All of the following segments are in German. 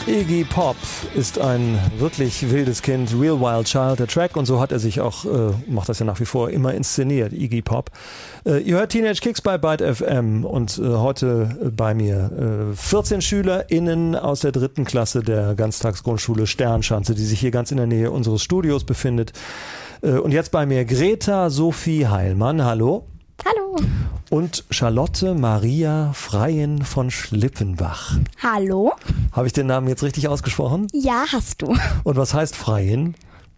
Iggy Pop ist ein wirklich wildes Kind, Real Wild Child, der Track, und so hat er sich auch, macht das ja nach wie vor, immer inszeniert, Iggy Pop. Ihr hört Teenage Kicks bei Byte FM und heute bei mir 14 SchülerInnen aus der 3. Klasse der Ganztagsgrundschule Sternschanze, die sich hier ganz in der Nähe unseres Studios befindet. Und jetzt bei mir Greta Sophie Heilmann, hallo. Hallo. Und Charlotte Maria Freien von Schlippenbach. Hallo. Habe ich den Namen jetzt richtig ausgesprochen? Ja, hast du. Und was heißt Freien?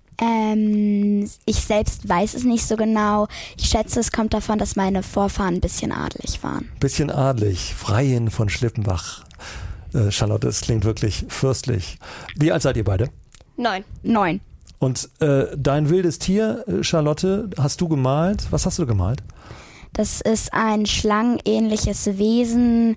Ich selbst weiß es nicht so genau. Ich schätze, es kommt davon, dass meine Vorfahren ein bisschen adelig waren. Bisschen adelig. Freien von Schlippenbach. Charlotte, es klingt wirklich fürstlich. Wie alt seid ihr beide? 9. Und dein wildes Tier, Charlotte, hast du gemalt? Was hast du gemalt? Das ist ein schlangenähnliches Wesen,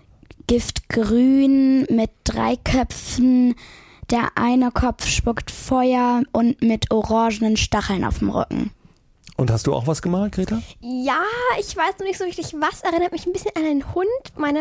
giftgrün mit 3 Köpfen. Der eine Kopf spuckt Feuer und mit orangenen Stacheln auf dem Rücken. Und hast du auch was gemalt, Greta? Ja, ich weiß noch nicht so richtig was. Erinnert mich ein bisschen an einen Hund.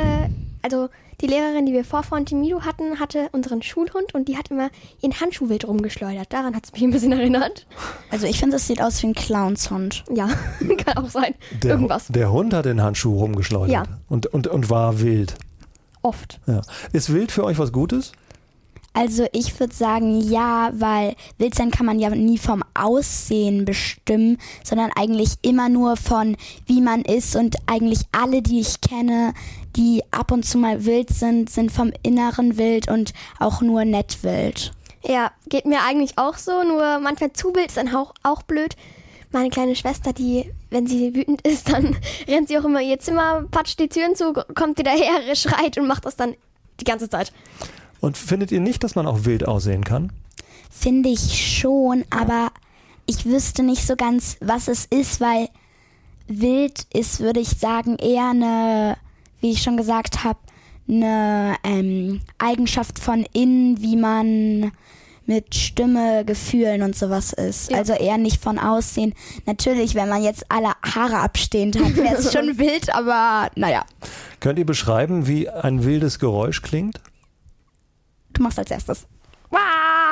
Die Lehrerin, die wir vor Timido hatten, hatte unseren Schulhund und die hat immer ihren Handschuh wild rumgeschleudert. Daran hat es mich ein bisschen erinnert. Also ich finde, es sieht aus wie ein Clownshund. Ja, kann auch sein. Irgendwas. Der Hund hat den Handschuh rumgeschleudert. Ja. Und war wild. Oft. Ja. Ist wild für euch was Gutes? Also ich würde sagen, ja, weil wild sein kann man ja nie vom Aussehen bestimmen, sondern eigentlich immer nur von wie man ist, und eigentlich alle, die ich kenne, die ab und zu mal wild sind, sind vom Inneren wild und auch nur nett wild. Ja, geht mir eigentlich auch so, nur manchmal zu wild ist dann auch blöd. Meine kleine Schwester, die, wenn sie wütend ist, dann rennt sie auch immer in ihr Zimmer, patscht die Türen zu, kommt wieder her, schreit und macht das dann die ganze Zeit. Und findet ihr nicht, dass man auch wild aussehen kann? Finde ich schon, aber ich wüsste nicht so ganz, was es ist, weil wild ist, würde ich sagen, eher eine, wie ich schon gesagt habe, eine Eigenschaft von innen, wie man mit Stimme, Gefühlen und sowas ist. Ja. Also eher nicht von Aussehen. Natürlich, wenn man jetzt alle Haare abstehend hat, wäre es schon wild, aber naja. Könnt ihr beschreiben, wie ein wildes Geräusch klingt? Du machst als erstes.